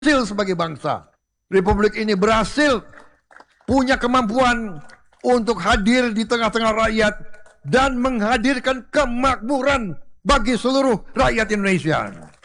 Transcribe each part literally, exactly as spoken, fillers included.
sebagai bangsa. Republik ini berhasil punya kemampuan untuk hadir di tengah-tengah rakyat dan menghadirkan kemakmuran bagi seluruh rakyat Indonesia.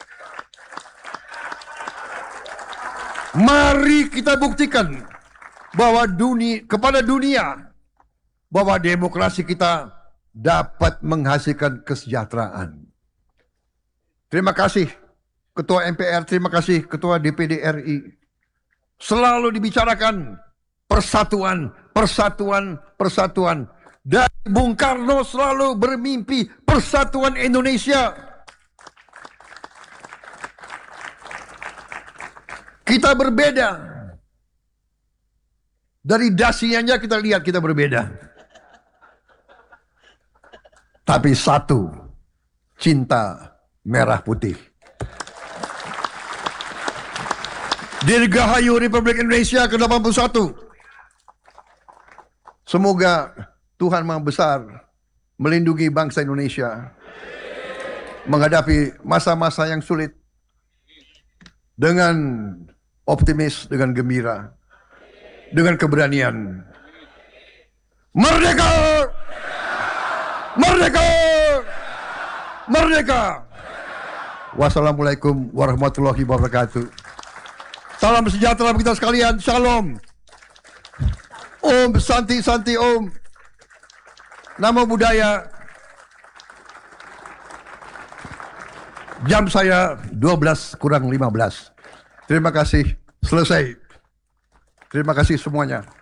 Mari kita buktikan bahwa dunia, kepada dunia bahwa demokrasi kita dapat menghasilkan kesejahteraan. Terima kasih Ketua M P R, terima kasih Ketua D P D R I. Selalu dibicarakan persatuan, persatuan, persatuan. Dan Bung Karno selalu bermimpi persatuan Indonesia. Kita berbeda. Dari dasinya kita lihat kita berbeda. Tapi satu, cinta merah putih. Dirgahayu Republik Indonesia ke delapan puluh satu. Semoga Tuhan Maha Besar melindungi bangsa Indonesia menghadapi masa-masa yang sulit dengan optimis, dengan gembira, dengan keberanian. Merdeka! Merdeka! Merdeka! Wassalamualaikum warahmatullahi wabarakatuh. Salam sejahtera bagi kita sekalian. Shalom. Om Santi Santi Om. Namo Buddhaya. Jam saya dua belas kurang lima belas. Terima kasih. Selesai. Terima kasih semuanya.